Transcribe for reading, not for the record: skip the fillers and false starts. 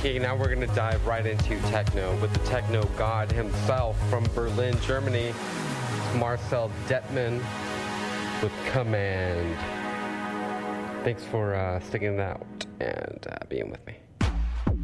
Okay, now we're going to dive right into techno with the techno god himself from Berlin, Germany, Marcel Detman with Command. Thanks for sticking it out and being with me.